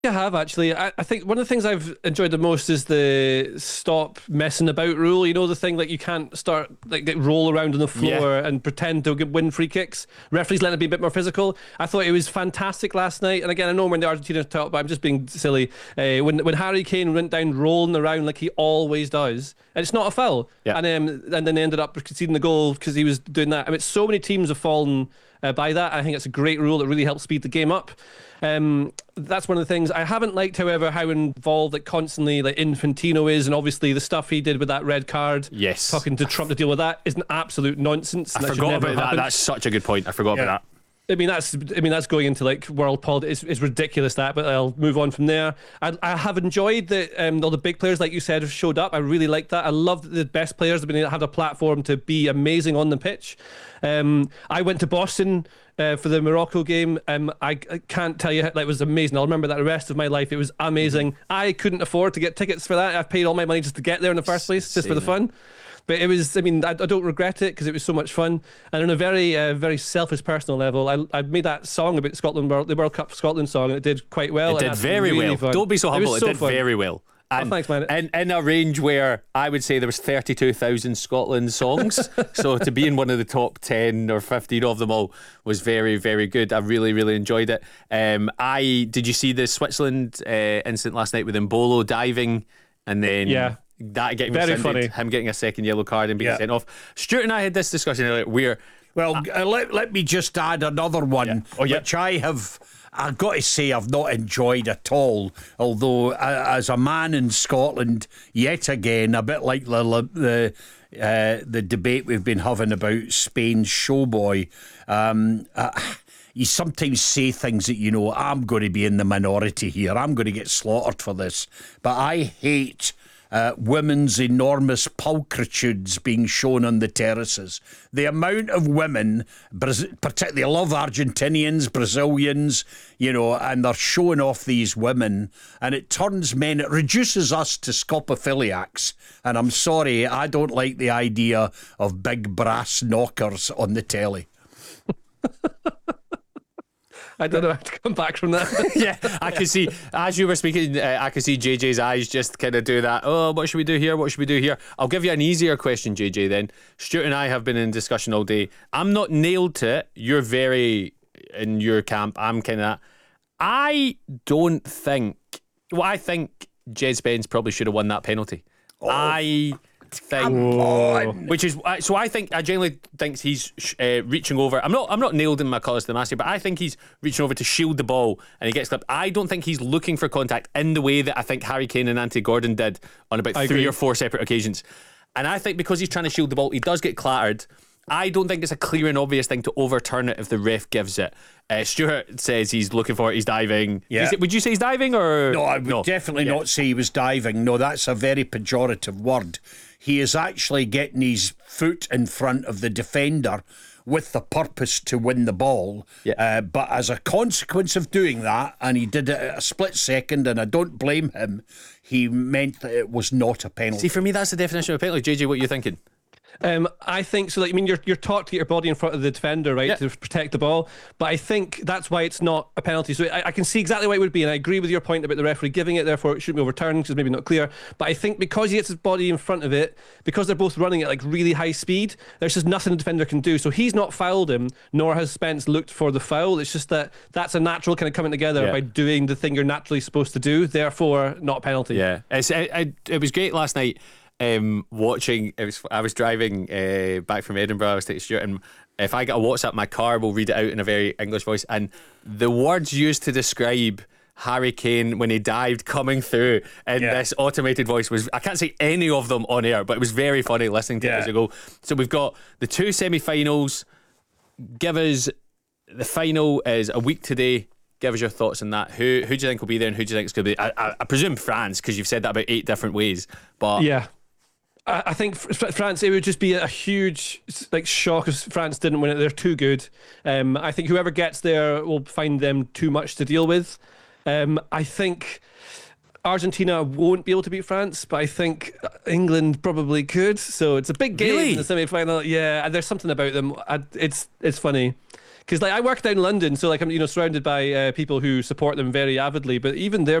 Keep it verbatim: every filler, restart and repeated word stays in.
I have actually. I, I think one of the things I've enjoyed the most is the stop messing about rule. You know, the thing like you can't start like get- roll around on the floor Yeah. and pretend to get- win free kicks. Referees letting it be a bit more physical. I thought it was fantastic last night. And again, I know when the Argentina talk, but I'm just being silly. Uh, when when Harry Kane went down rolling around like he always does, and it's not a foul. Yeah. And um, and then they ended up conceding the goal because he was doing that. I mean, so many teams have fallen uh, by that. I think it's a great rule that really helps speed the game up. Um, that's one of the things I haven't liked, however, how involved like constantly like Infantino is, and obviously the stuff he did with that red card. Yes. Talking to Trump to deal with that is an absolute nonsense. I and that should forgot never about have that. happened. That's such a good point. I forgot Yeah. about that. I mean that's I mean that's going into like world politics. It's, it's ridiculous that, but I'll move on from there. I, I have enjoyed that um, all the big players, like you said, have showed up. I really like that. I love that the best players have been able to have a platform to be amazing on the pitch. Um, I went to Boston uh, for the Morocco game. Um, I, I can't tell you how, like, it was amazing. I'll remember that the rest of my life. It was amazing. I couldn't afford to get tickets for that. I've paid all my money just to get there in the first place, just for the fun. But it was, I mean, I, I don't regret it because it was so much fun. And on a very, uh, very selfish personal level, I, I made that song about Scotland, World, the World Cup Scotland song, and it did quite well. It and did that's very really well. fun. Don't be so humble. It, was It so did fun. very well. And thanks, man. In, in a range where I would say there was thirty-two thousand Scotland songs. So to be in one of the top ten or fifteen of them all was very, very good. I really, really enjoyed it. Um, I Did you see the Switzerland uh, incident last night with Mbolo diving and then... Yeah. That getting Very rescinded, funny. him getting a second yellow card and being Yeah. sent off. Stuart and I had this discussion earlier where Well, uh, let, let me just add another one, Yeah. Oh, yeah. which I have, I've got to say, I've not enjoyed at all. Although, uh, as a man in Scotland, yet again, a bit like the the uh, the debate we've been having about Spain's showboy. Um, uh, you sometimes say things that, you know, I'm going to be in the minority here. I'm going to get slaughtered for this. But I hate uh, women's enormous pulchritudes being shown on the terraces. The amount of women, Braz- particularly I love Argentinians, Brazilians, you know, and they're showing off these women, and it turns men, it reduces us to scopophiliacs. And I'm sorry, I don't like the idea of big brass knockers on the telly. I don't know how to come back from that. yeah, I could see, as you were speaking, uh, I could see J J's eyes just kind of do that. Oh, what should we do here? What should we do here? I'll give you an easier question, J J, then. Stuart and I have been in discussion all day. I'm not nailed to it. You're very in your camp. I'm kind of that. I don't think, well, I think Jed Spence probably should have won that penalty. Oh, I think, on. which is so. I think I genuinely think he's uh, reaching over. I'm not. I'm not nailed in my colours to the mast here, but I think he's reaching over to shield the ball, and he gets clipped. I don't think he's looking for contact in the way that I think Harry Kane and Ante Gordon did on about I three agree. or four separate occasions. And I think because he's trying to shield the ball, he does get clattered. I don't think it's a clear and obvious thing to overturn it if the ref gives it. Uh, Stuart says he's looking for it, he's diving. Yeah. Is it- would you say he's diving or No, I would definitely Yeah. not say he was diving. No, that's a very pejorative word. He is actually getting his foot in front of the defender with the purpose to win the ball. Yeah. Uh, but as a consequence of doing that, and he did it at a split second, and I don't blame him, he meant that it was not a penalty. See, for me, that's the definition of a penalty. J J, what are you thinking? Um, I think so. Like, I mean, you're you're taught to get your body in front of the defender, right, Yeah. to protect the ball. But I think that's why it's not a penalty. So I, I can see exactly why it would be, and I agree with your point about the referee giving it. Therefore, it shouldn't be overturned because it's maybe not clear. But I think because he gets his body in front of it, because they're both running at like really high speed, there's just nothing the defender can do. So he's not fouled him, nor has Spence looked for the foul. It's just that that's a natural kind of coming together Yeah. by doing the thing you're naturally supposed to do. Therefore, not a penalty. Yeah, it's, it, it, it was great last night. Um, watching, it was. I was driving uh, back from Edinburgh. I was taking Stuart, and if I get a WhatsApp, my car will read it out in a very English voice, and the words used to describe Harry Kane when he dived coming through in Yeah. this automated voice was, I can't say any of them on air, but it was very funny listening to Yeah. it as I go. So we've got the two semi-finals. Give us the final is a week today. Give us your thoughts on that. Who who do you think will be there, and who do you think it's going to be? I, I, I presume France, because you've said that about eight different ways. But Yeah. I I think Fr- France, it would just be a huge like shock if France didn't win it. They're too good. Um, I think whoever gets there will find them too much to deal with. Um, I think Argentina won't be able to beat France, but I think England probably could. So it's a big game Really? in the semi-final. Yeah, and there's something about them. I, it's it's funny. Because like I work down in London, so like I'm you know surrounded by uh, people who support them very avidly. But even their